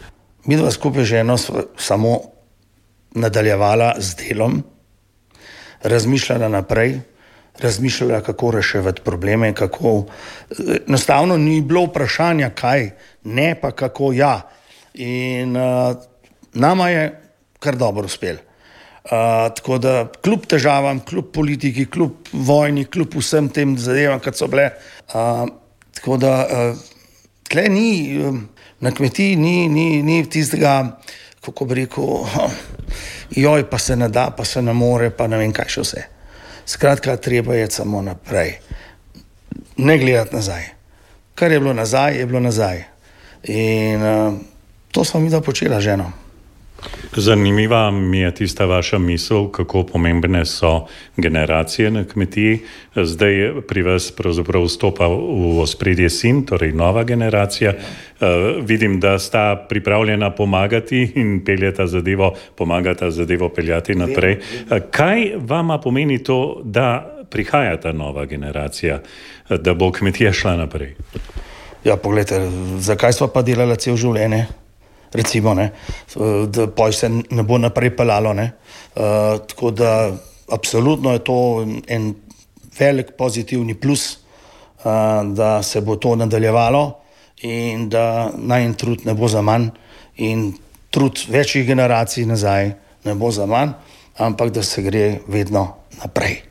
Mi dva skupaj že eno samo nadaljevala z delom, razmišljala naprej, razmišljala, kako reševati probleme, kako... Enostavno ni bilo vprašanja, kaj, ne pa kako ja. In uh, nama je kar dobro uspel. Uh, tako da kljub težavam, kljub politiki, kljub vojni, kljub vsem tem zadevam, kot so bile, uh, tako da uh, tle ni, um, na kmetiji ni, ni, ni tistega, kako bi rekel, oh, joj, pa se ne da, pa se ne more, pa ne vem kaj še vse. Skratka, treba je samo naprej. Ne gledati nazaj. Kar je bilo nazaj, je bilo nazaj. In uh, to smo mi da počela ženo. Zanimiva mi je tista vaša misel, kako pomembne so generacije na kmetiji. Zdaj pri vas pravzaprav vstopa v ospredje sin, torej nova generacija. Uh, vidim, da sta pripravljena pomagati in peljeta zadevo, pomagata zadevo peljati naprej. Uh, kaj vama pomeni to, da prihaja ta nova generacija, da bo kmetija šla naprej? Ja, pogledajte, zakaj sva pa delala cel življenje? Recimo, ne, da poj se ne bo naprej pelalo, ne. Uh, tako da absolutno je to en velik pozitivni plus, uh, da se bo to nadaljevalo in da najin trud ne bo za manj in trud večjih generacij nazaj ne bo za manj, ampak da se gre vedno naprej.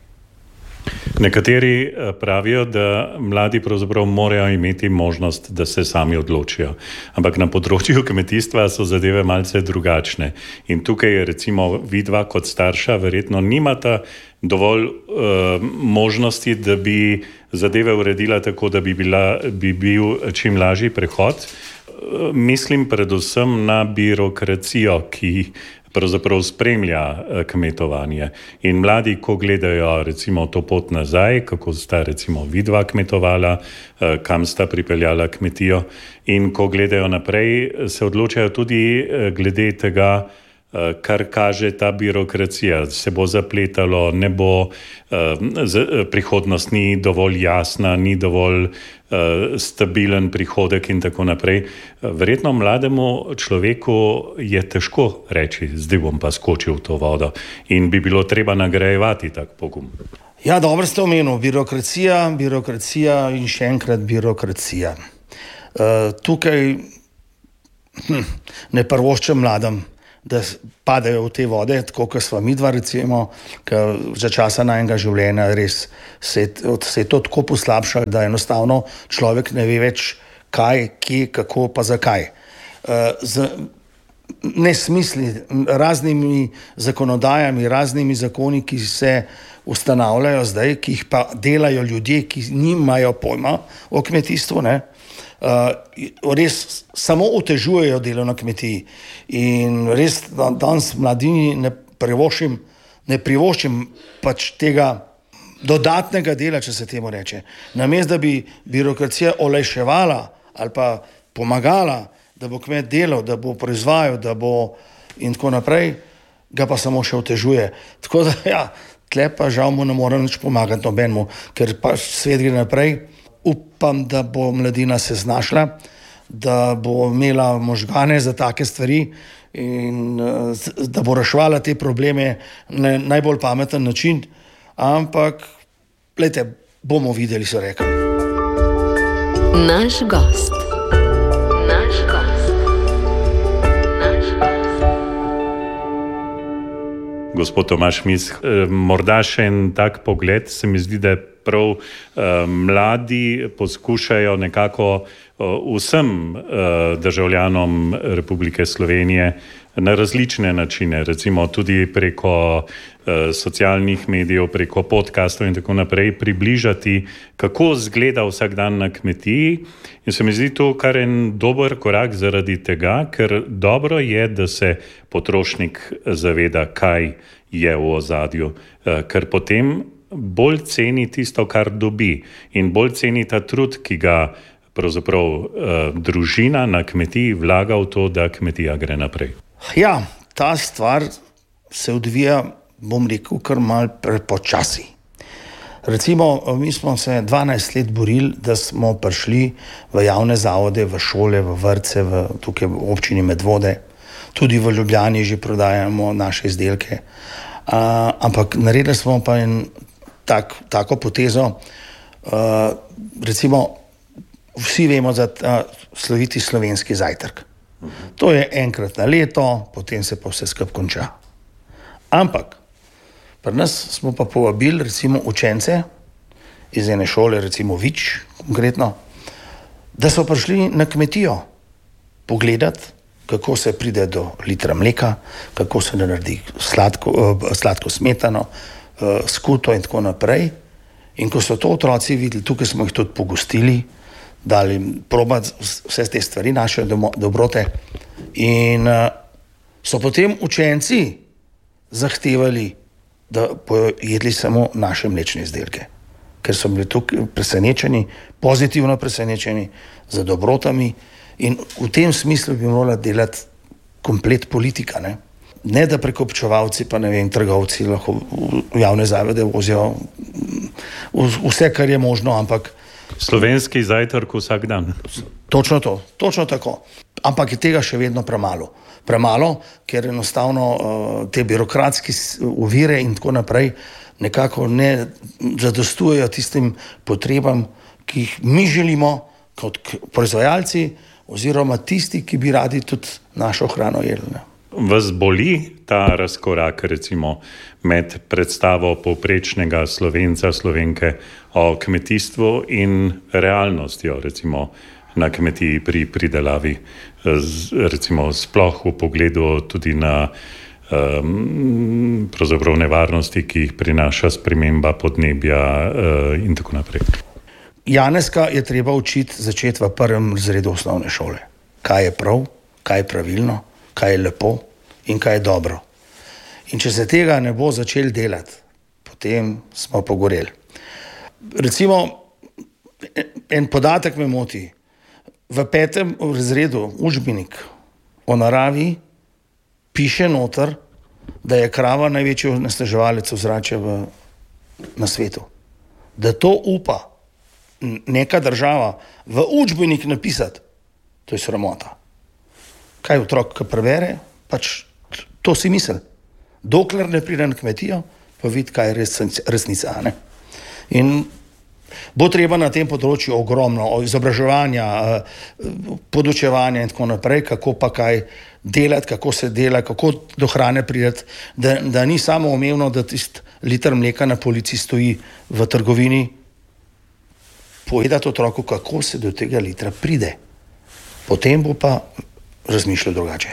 Nekateri pravijo, da mladi pravzaprav morajo imeti možnost, da se sami odločijo. Ampak na področju kmetijstva so zadeve malce drugačne. In tukaj recimo vidva kot starša verjetno nimata dovolj uh, možnosti, da bi zadeve uredila tako, da bi, bila, bi bil čim lažji prehod. Uh, mislim predvsem na birokracijo, ki pravzaprav spremlja kmetovanje. In mladi, ko gledajo recimo to pot nazaj, kako sta recimo vidva kmetovala, kam sta pripeljala kmetijo, in ko gledajo naprej, se odločajo tudi glede tega, kar kaže ta birokracija. Se bo zapletalo, ne bo, prihodnost ni dovolj jasna, ni dovolj stabilen prihodek in tako naprej. Verjetno mlademu človeku je težko reči, zdaj bom pa skočil v to vodo in bi bilo treba nagrajevati tak pogum. Ja, dobro ste omenili, birokracija, birokracija in še enkrat birokracija. Uh, tukaj hm, ne prvoščem mladem, da padajo v te vode, tako kot sva midva recimo, ker za časa najnega življenja res se, se je to tako poslabšalo, da enostavno človek ne ve več kaj, kje, kako pa zakaj. Z nesmisli, raznimi zakonodajami, raznimi zakoni, ki se ustanavljajo zdaj, ki jih pa delajo ljudje, ki nimajo pojma o kmetijstvu, ne? Uh, res samo otežujejo delo na kmetiji in res danes mladini ne privoščim, ne privoščim pač tega dodatnega dela, če se temu reče. Namesto da bi birokracija olajševala ali pa pomagala, da bo kmet delal, da bo proizvajal, da bo in tako naprej, ga pa samo še otežuje. Tako da ja, tle pa žal mu ne more nič pomagati nobenemu, ker pa svet gre naprej. Upam, da bo mladina se znašla, da bo imela možgane za take stvari in da bo reševala te probleme na najbolj pameten način, ampak glejte, bomo videli, so rekli. Naš gost. Naš gost. Naš gost. Gospod Tomaž Misk, morda še en tak pogled, se mi zdi, da je prav uh, mladi poskušajo nekako uh, vsem uh, državljanom Republike Slovenije na različne načine, recimo tudi preko uh, socialnih medijev, preko podcastov in tako naprej, približati, kako izgleda vsak dan na kmetiji. In se mi zdi to kar en dober korak zaradi tega, ker dobro je, da se potrošnik zaveda, kaj je v ozadju, uh, ker potem bolj ceni tisto, kar dobi in bolj ceni ta trud, ki ga pravzaprav eh, družina na kmetiji vlaga v to, da kmetija gre naprej. Ja, ta stvar se odvija, bom rekel, kar malo prepočasi. Recimo, mi smo se dvanajst let borili, da smo prišli v javne zavode, v šole, v vrtce, v, tukaj v občini Medvode. tudi v Ljubljani že prodajamo naše izdelke. Uh, ampak naredili smo pa en tak, tako potezo, uh, recimo vsi vemo za ta sloviti slovenski zajtrk. To je enkrat na leto, potem se pa vse skupaj konča. Ampak pri nas smo pa povabili recimo učence iz ene šole, recimo Vič konkretno, da so prišli na kmetijo pogledati, kako se pride do litra mleka, kako se naredi sladko, sladko smetano, skuto in tako naprej. In ko so to otroci videli, tukaj smo jih tudi pogostili, dali probati vse te stvari, naše domo, dobrote. In so potem učenci zahtevali, da bodo jedli samo naše mlečne izdelke. Ker so bili tukaj presenečeni, pozitivno presenečeni za dobrotami. In v tem smislu bi morala delati komplet politika, ne? Ne da prekupčevalci pa ne vem, trgovci lahko v javne zavode vozijo vse, kar je možno, ampak slovenski zajtrk vsak dan. Točno to, točno tako. Ampak je tega še vedno premalo. Premalo, ker enostavno uh, te birokratske ovire in tako naprej nekako ne zadostujejo tistim potrebam, ki jih mi želimo kot proizvajalci oziroma tisti, ki bi radi tudi našo hrano jedli. Vas boli ta razkorak recimo med predstavo povprečnega Slovenca, Slovenke o kmetijstvu in realnostjo recimo na kmetiji pri pridelavi, recimo sploh v pogledu tudi na um, pravzaprav nevarnosti, ki jih prinaša sprememba podnebja uh, in tako naprej. Janeska je treba učiti začeti v prvem razredu osnovne šole. Kaj je prav, kaj je pravilno, kaj je lepo in kaj je dobro. In če se tega ne bo začel delati, potem smo pogoreli. Recimo, en podatek me moti. V petem razredu učbenik o naravi piše noter, da je krava največji onesnaževalec ozračja v, na svetu. Da to upa neka država v učbenik napisati, to je sramota. Kaj otrok, ki prebere, pač to si misli. Dokler ne pride na kmetijo, pa vidi, kaj je resnica. Ne? In bo treba na tem področju ogromno izobraževanja, podučevanja in tako naprej, kako pa kaj delati, kako se dela, kako do hrane prideti, da, da ni samo umevno, da tisti liter mleka na polici stoji v trgovini, povedati otroku, kako se do tega litra pride. Potem bo pa razmišljal drugače.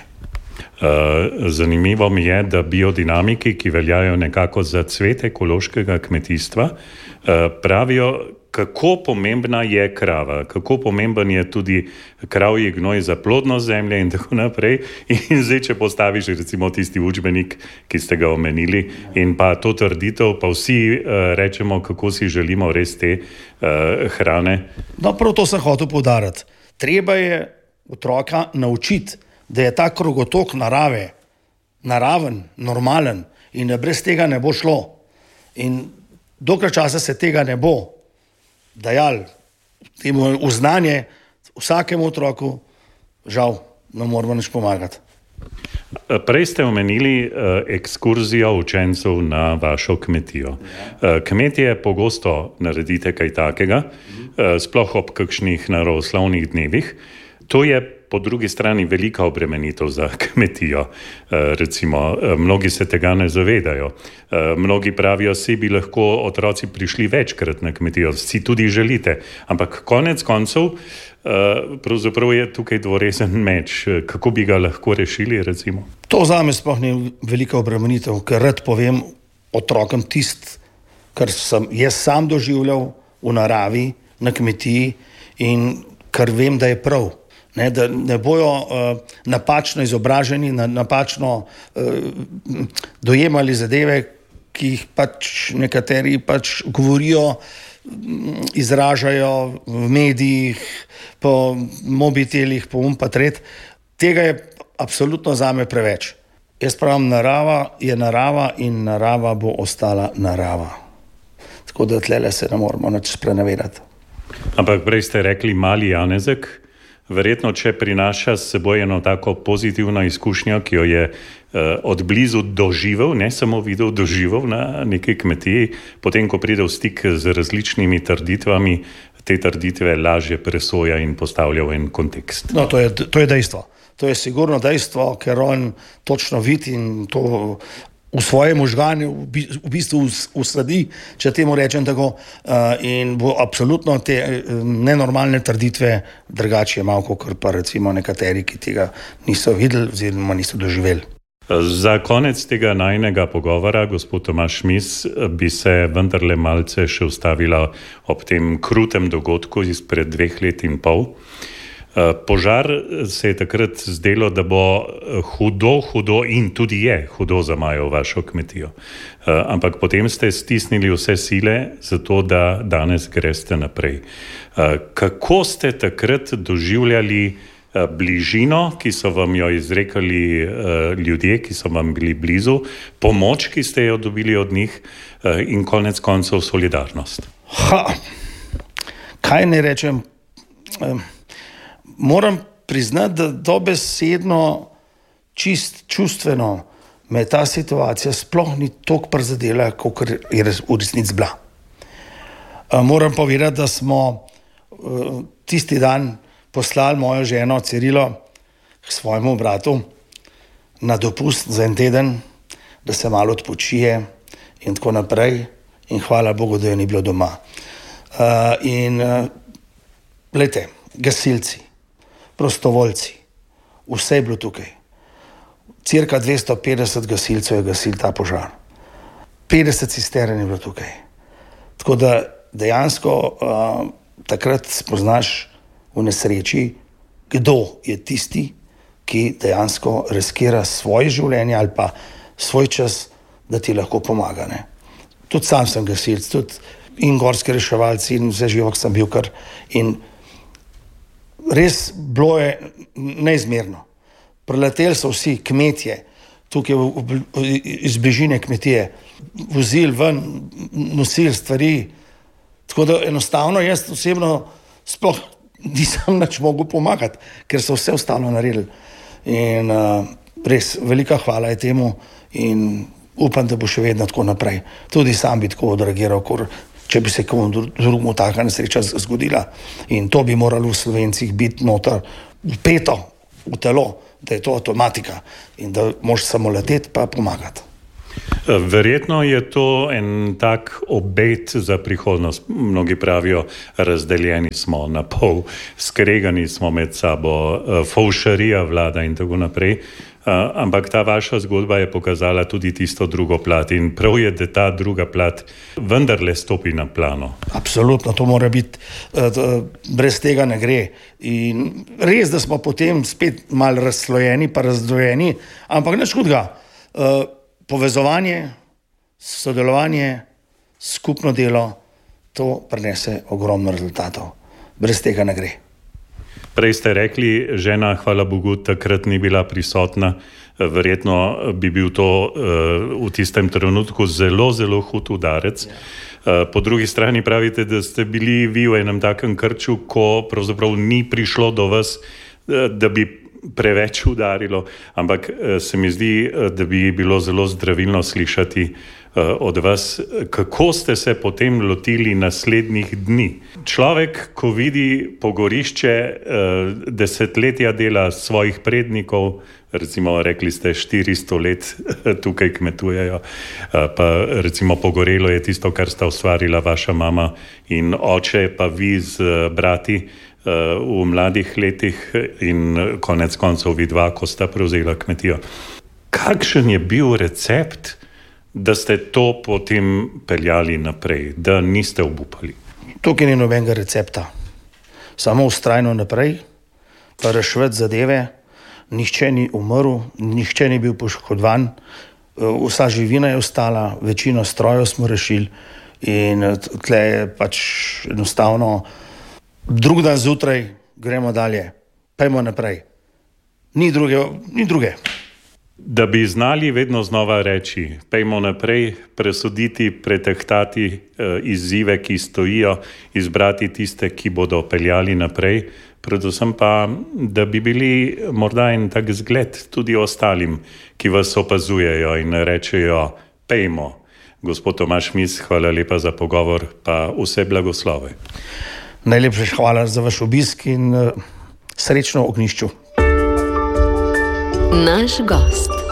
Zanimivo mi je, da biodinamiki, ki veljajo nekako za cvet ekološkega kmetijstva, pravijo, kako pomembna je krava, kako pomemben je tudi kravji gnoj za plodnost zemlje in tako naprej. In zdaj, če postaviš recimo tisti učbenik, ki ste ga omenili, in pa to trditev, pa vsi rečemo, kako si želimo res te hrane. No, prav to sem hotel poudariti. Treba je otroka naučiti, da je ta krogotok narave naraven, normalen in da brez tega ne bo šlo. In dokler časa se tega ne bo dajal temu v znanje vsakemu otroku, žal, ne moramo nič pomagati. Prej ste omenili uh, ekskurzijo učencev na vašo kmetijo. Uh, kmetije pogosto naredite kaj takega, uh, sploh ob kakšnih naravoslovnih dnevih. To je po drugi strani velika obremenitev za kmetijo. Recimo, mnogi se tega ne zavedajo. Mnogi pravijo, si bi lahko otroci prišli večkrat na kmetijo, si tudi želite. Ampak konec koncev, pravzaprav je tukaj dvorezen meč. Kako bi ga lahko rešili, recimo? To zame sploh ni velika obremenitev, ker rad povem otrokom tist, kar sem jaz sam doživljal v naravi, na kmetiji in kar vem, da je prav. Ne, da ne bojo uh, napačno izobraženi, na, napačno uh, dojemali zadeve, ki jih pač nekateri pač govorijo, izražajo v medijih, po mobitelih, po um pa tret. Tega je absolutno zame preveč. Jaz pravim, narava je narava in narava bo ostala narava. Tako da tlele se ne moramo nič sprenevedati. Ampak prej ste rekli mali Janezek. verjetno, če prinaša s seboj eno tako pozitivno izkušnjo, ki jo je uh, od blizu doživel, ne samo videl, doživel na neki kmetiji, potem, ko pride v stik z različnimi trditvami, te trditve lažje presoja in postavlja v en kontekst. No, to je, to je dejstvo. To je sigurno dejstvo, ker on točno vidi in to v svoje možgane v bistvu usledi, če temu rečem tako, in bo absolutno te nenormalne trditve drugače imel, kot pa recimo nekateri, ki tega niso videli oziroma niso doživeli. Za konec tega najnega pogovora, gospod Tomaž Mis, bi se vendarle malce še ustavila ob tem krutem dogodku izpred dveh let in pol. Požar se je takrat zdelo, da bo hudo, hudo in tudi je hudo zamajal vašo kmetijo. Ampak potem ste stisnili vse sile za to, da danes greste naprej. Kako ste takrat doživljali bližino, ki so vam jo izrekali ljudje, ki so vam bili blizu, pomoč, ki ste jo dobili od njih in konec koncev solidarnost? Ha, kaj ne rečem? Moram priznati, da dobesedno, čist čustveno me ta situacija sploh ni toliko prizadela, kot je v resnici bila. Moram povedati, da smo tisti dan poslali mojo ženo Cirilo k svojemu bratu na dopust za en teden, da se malo odpočije in tako naprej. In hvala Bogu, da je ni bilo doma. In glejte, gasilci, prostovoljci, vse je bilo tukaj. Cirka dvesto petdeset gasilcev je gasil ta požar. petdeset cistern je bilo tukaj. Tako da dejansko uh, takrat spoznaš v nesreči, kdo je tisti, ki dejansko riskira svoje življenje ali pa svoj čas, da ti lahko pomaga. Ne? Tudi sam sem gasilc, tudi in gorski reševalci in vse živo sem bil kar. In res bilo je neizmerno. Preleteli so vsi kmetje, tukaj v, v, iz bližine kmetije, vozili ven, nosili stvari. Tako da enostavno jaz osebno sploh nisem nič mogel pomagati, ker so vse ostalo naredili. In uh, res velika hvala je temu in upam, da bo še vedno tako naprej. Tudi sam bi tako odreagiral, kor če bi se komu drugemu taka nesreča zgodila. In to bi moralo v Slovencih biti noter vpeto v telo, da je to avtomatika in da moraš samo leteti pa pomagati. Verjetno je to en tak obet za prihodnost. Mnogi pravijo, razdeljeni smo na pol, skregani smo med sabo, fovšarija vlada in tako naprej. Ampak ta vaša zgodba je pokazala tudi tisto drugo plat in prav je, da ta druga plat vendarle stopi na plano. Absolutno, to mora biti, brez tega ne gre. In res, da smo potem spet malo razslojeni pa razdvojeni, ampak nič hudega. Povezovanje, sodelovanje, skupno delo, to prinese ogromno rezultatov. Brez tega ne gre. Prej ste rekli, žena, hvala Bogu, takrat ni bila prisotna. Verjetno bi bil to uh, v tistem trenutku zelo, zelo hud udarec. Uh, po drugi strani pravite, da ste bili vi v enem takem krču, ko pravzaprav ni prišlo do vas, uh, da bi preveč udarilo, ampak uh, se mi zdi, uh, da bi bilo zelo zdravilno slišati uh, od vas, kako ste se potem lotili naslednjih dni. Človek, ko vidi pogorišče uh, desetletja dela svojih prednikov, recimo rekli ste štiristo let tukaj kmetujejo, uh, pa recimo pogorelo je tisto, kar sta ustvarila vaša mama in oče, pa vi z uh, brati uh, v mladih letih in konec koncev vi dva, ko sta prevzela kmetijo. Kakšen je bil recept, da ste to potem peljali naprej, da niste obupali? Tukaj ni nobenega recepta. Samo vztrajno naprej, pa reševati zadeve, nihče ni umrl, nihče ni bil poškodovan, vsa živina je ostala, večino strojev smo rešili in tle je pač enostavno drug dan zjutraj gremo dalje, pojmo naprej. Ni druge, ni druge. Da bi znali vedno znova reči, pejmo naprej, presoditi, pretehtati eh, izzive, ki stojijo, izbrati tiste, ki bodo peljali naprej, predvsem pa, da bi bili morda en tak zgled tudi ostalim, ki vas opazujejo in rečejo, pejmo. Gospod Tomaž Mis, hvala lepa za pogovor, pa vse blagoslove. Najlepša hvala za vaš obisk in uh, srečno v ognjišču. Naš gost.